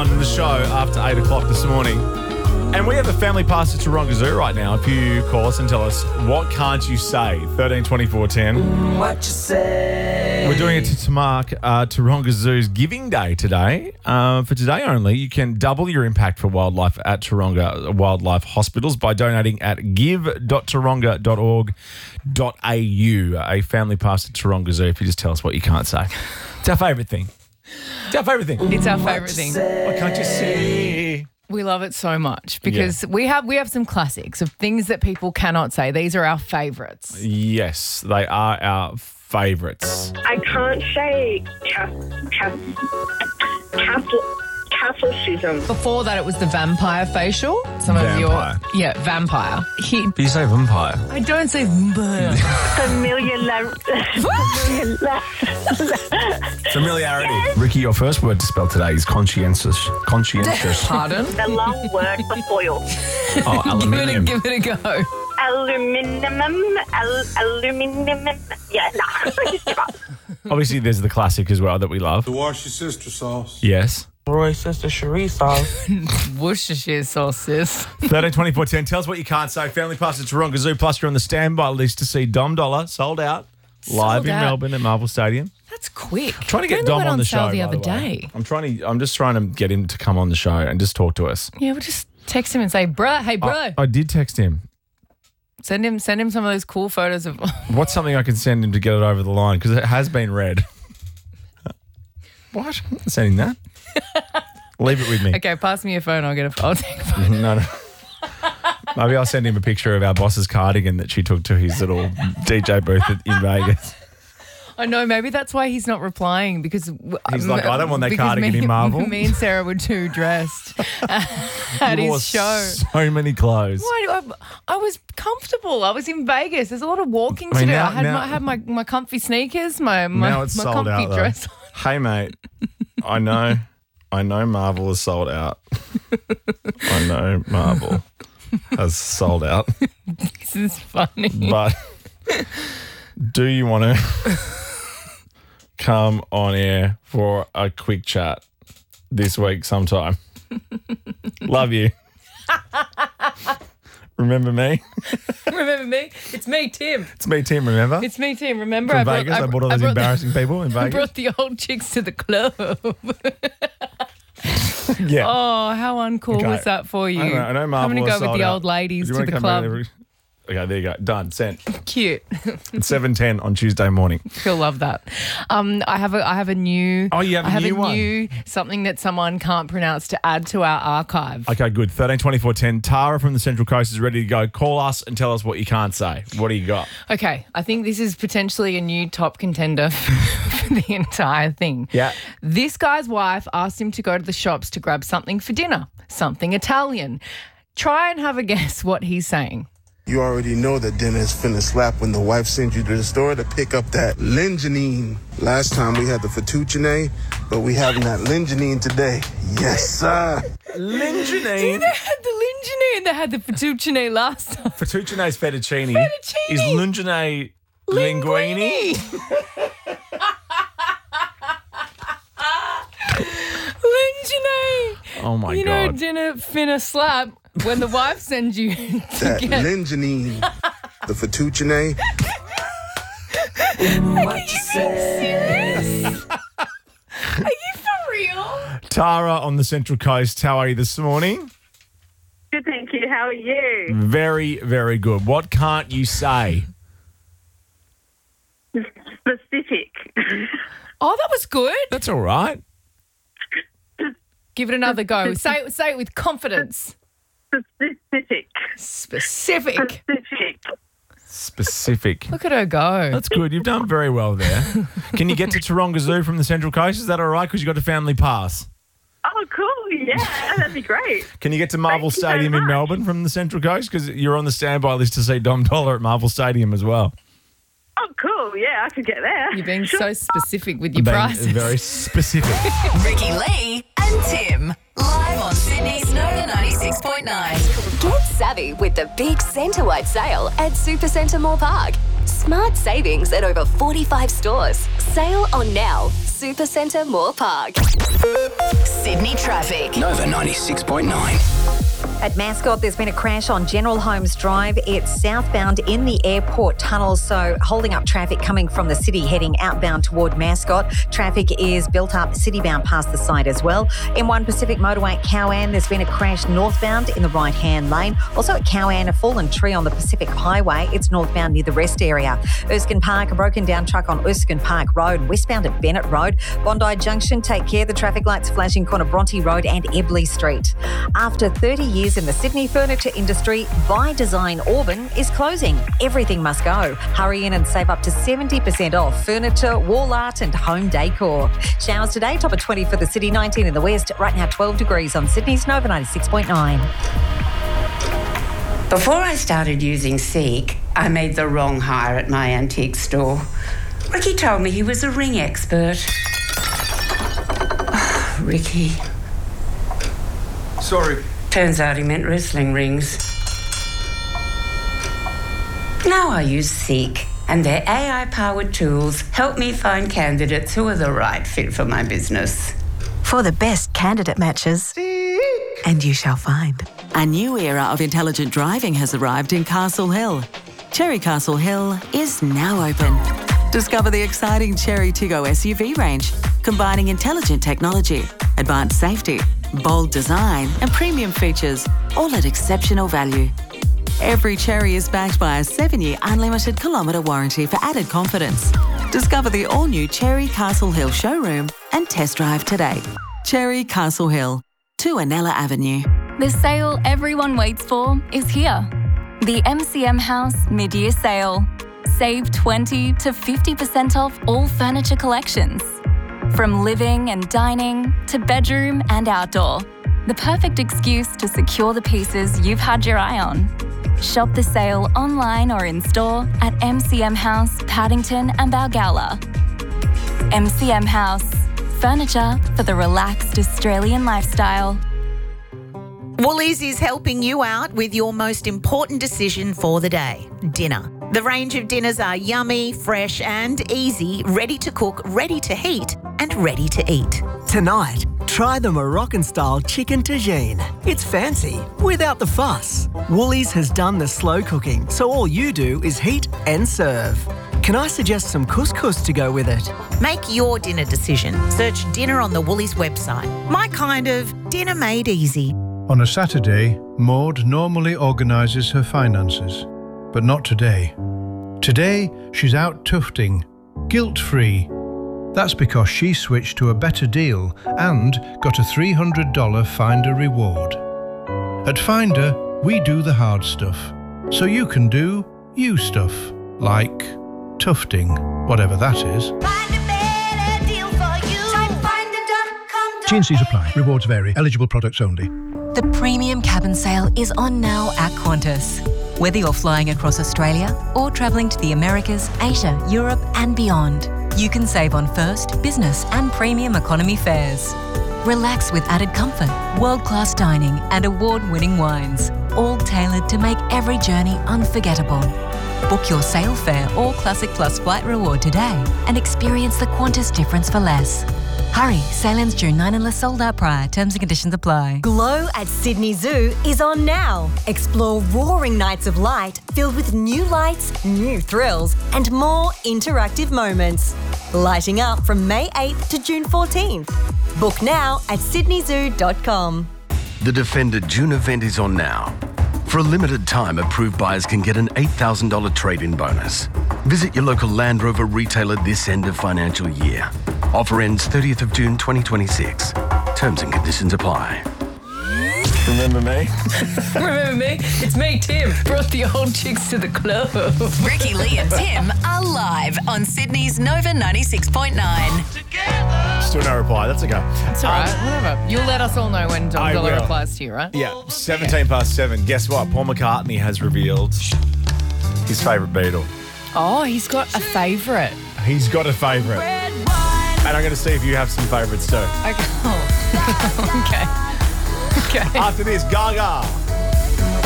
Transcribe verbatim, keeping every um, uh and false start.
on the show after eight o'clock this morning. And we have a family pass to Taronga Zoo right now. If you call us and tell us, what can't you say? thirteen twenty-four ten. What you say? We're doing it to, to mark uh, Taronga Zoo's Giving Day today. Uh, for today only, you can double your impact for wildlife at Taronga Wildlife Hospitals by donating at give dot taronga dot org dot a u. A family pass to Taronga Zoo if you just tell us what you can't say. It's our favourite thing. It's our favourite thing. It's our favourite thing. What can't you say? We love it so much because yeah. we have we have some classics of things that people cannot say. These are our favourites. Yes, they are our favourites. I can't say cap, cap, cap, Catholicism. Before that, it was the vampire facial. Some Vampire. of your yeah, vampire. He, But you say vampire. I don't say vampire. Familiar. Familiarity. Ricky, your first word to spell today is conscientious. Conscientious. Pardon? The long word for foil. Oh, aluminium. Give it a, give it a go. Aluminium. Al- aluminium. Yeah, no. Just give up. Obviously, there's the classic as well that we love. The wash your sister sauce. Yes. Roy sister Cherie sauce. Worcestershire sauce, sis. thirteen twenty-four ten. Tell us what you can't say. Family pass to Taronga Zoo. Plus, you're on the standby list to see Dom Dollar sold out live Sold in out. Melbourne at Marvel Stadium. That's quick. Trying to get Only Dom went on the sale show the by other the way. day. I'm trying to. I'm just trying to get him to come on the show and just talk to us. Yeah, we'll just text him and say, "Bruh, hey, bro." I, I did text him. Send him, send him some of those cool photos of. What's something I can send him to get it over the line? Because it has been read. What? I'm not sending that. Leave it with me. Okay, pass me your phone. I'll get a. I'll take a photo. No, no. Maybe I'll send him a picture of our boss's cardigan that she took to his little D J booth in Vegas. I know. Maybe that's why he's not replying because He's like, I don't want that because cardigan me, in Marvel. Me and Sarah were too dressed at You wore his show. so many clothes. Why do I, I was comfortable. I was in Vegas. There's a lot of walking I mean, to do. now- I had, now- my, I had my, my comfy sneakers, my my, Now it's my sold comfy out, though. dress. Hey, mate, I know, I know Marvel is sold out. I know Marvel has sold out. This is funny. But do you want to come on air for a quick chat this week sometime? Love you. Remember me? Remember me? It's me, Tim. It's me, Tim, remember? It's me, Tim. Remember? From I brought, Vegas, I, brought all I those brought- embarrassing people in I Vegas. brought the old chicks to the club. Yeah. Oh, how uncool Okay. was that for you? I know, I know Marvel I'm going is to go with sold the out. old ladies Do you to wanna the come club. around every- Okay, there you go. Done. Sent. Cute. It's seven ten on Tuesday morning. You'll love that. Um, I have a I have a new. Oh, you have a I have new a one? new something that someone can't pronounce to add to our archive. Okay, good. thirteen twenty-four ten. Tara from the Central Coast is ready to go. Call us and tell us what you can't say. What do you got? Okay, I think this is potentially a new top contender for the entire thing. Yeah. This guy's wife asked him to go to the shops to grab something for dinner, something Italian. Try and have a guess what he's saying. You already know that dinner is finna slap when the wife sends you to the store to pick up that lingonine. Last time we had the fettuccine, but we having that lingonine today. Yes, sir. Lingonine. They had the lingonine and they had the fettuccine last time. Fettuccine's fettuccine. Fettuccine. Is lingonine linguine? Lingonine. Oh, my You know, God. dinner finna slap when the wife sends you to That get. lingonine. The fettuccine. What you serious? Are you for real? Tara on the Central Coast. How are you this morning? Good, thank you. How are you? Very, very good. What can't you say? Specific. Oh, that was good. That's all right. Give it another go. Say it, say it with confidence. Specific. Specific. Specific. Specific. Look at her go. That's good. You've done very well there. Can you get to Taronga Zoo from the Central Coast? Is that all right? Because you got a family pass. Oh, cool. Yeah, that'd be great. Can you get to Marvel Thank you so Stadium in much. Melbourne from the Central Coast? Because you're on the standby list to see Dom Dollar at Marvel Stadium as well. Oh, cool. Yeah, I could get there. You're being Sure. so specific with your Being prices. very specific. Ricky Lee and Tim. Live on Sydney's Nova ninety-six point nine. Get savvy with the big Centre Wide sale at Supercentre Moore Park. Smart savings at over forty-five stores. Sale on now. Supercentre Moore Park. Sydney traffic. Nova ninety-six point nine. At Mascot, there's been a crash on General Holmes Drive. It's southbound in the airport tunnel, so holding up traffic coming from the city heading outbound toward Mascot. Traffic is built up citybound past the site as well. M one Pacific Motorway at Cowan, there's been a crash northbound in the right-hand lane. Also at Cowan, a fallen tree on the Pacific Highway. It's northbound near the rest area. Erskine Park, a broken down truck on Erskine Park Road, westbound at Bennett Road. Bondi Junction, take care. The traffic lights flashing corner Bronte Road and Ebley Street. After thirty years in the Sydney furniture industry, By Design Auburn is closing. Everything must go. Hurry in and save up to seventy percent off furniture, wall art and home decor. Showers today, top of twenty for the city, nineteen in the west. Right now twelve degrees on Sydney's Nova ninety-six point nine. Before I started using Seek, I made the wrong hire at my antique store. Ricky told me he was a ring expert. Oh, Ricky. Sorry. Turns out he meant wrestling rings. Now I use Seek, and their A I-powered tools help me find candidates who are the right fit for my business. For the best candidate matches, Seek. And you shall find. A new era of intelligent driving has arrived in Castle Hill. Cherry Castle Hill is now open. Discover the exciting Cherry Tiggo S U V range, combining intelligent technology, advanced safety, bold design and premium features, all at exceptional value. Every Cherry is backed by a seven-year unlimited kilometre warranty for added confidence. Discover the all-new Cherry Castle Hill showroom and test drive today. Cherry Castle Hill, two Anella Avenue. The sale everyone waits for is here. The M C M House Mid-Year Sale. Save twenty to fifty percent off all furniture collections. From living and dining to bedroom and outdoor, the perfect excuse to secure the pieces you've had your eye on. Shop the sale online or in store at M C M House, Paddington and Balgowlah. M C M House, furniture for the relaxed Australian lifestyle. Woolies is helping you out with your most important decision for the day, dinner. The range of dinners are yummy, fresh and easy, ready to cook, ready to heat and ready to eat. Tonight, try the Moroccan-style chicken tagine. It's fancy, without the fuss. Woolies has done the slow cooking, so all you do is heat and serve. Can I suggest some couscous to go with it? Make your dinner decision. Search dinner on the Woolies website. My kind of dinner made easy. On a Saturday, Maud normally organises her finances, but not today. Today, she's out tufting, guilt-free. That's because she switched to a better deal and got a three hundred dollars Finder reward. At Finder, we do the hard stuff, so you can do you stuff, like tufting, whatever that is. T and C's apply. Rewards vary. Eligible products only. The premium cabin sale is on now at Qantas. Whether you're flying across Australia or travelling to the Americas, Asia, Europe and beyond, you can save on first, business and premium economy fares. Relax with added comfort, world-class dining and award-winning wines, all tailored to make every journey unforgettable. Book your sail fare or Classic Plus flight reward today and experience the Qantas difference for less. Hurry, sailings June ninth unless sold out prior. Terms and conditions apply. Glow at Sydney Zoo is on now. Explore roaring nights of light filled with new lights, new thrills, and more interactive moments. Lighting up from May eighth to June fourteenth. Book now at sydney zoo dot com. The Defender June event is on now. For a limited time, approved buyers can get an eight thousand dollars trade-in bonus. Visit your local Land Rover retailer this end of financial year. Offer ends thirtieth of June twenty twenty-six. Terms and conditions apply. Remember me? Remember me? It's me, Tim. Brought the old chicks to the club. Ricky, Lee and Tim are live on Sydney's Nova ninety-six point nine. Still no reply. That's okay. It's all right. Um, Whatever. You'll let us all know when Dom I Dollar will. replies to you, right? Yeah, seventeen past seven. Guess what? Paul McCartney has revealed his favourite Beatle. Oh, he's got a favourite. He's got a favourite. And I'm going to see if you have some favourites too. Okay. Oh. okay. Okay. After this, Gaga.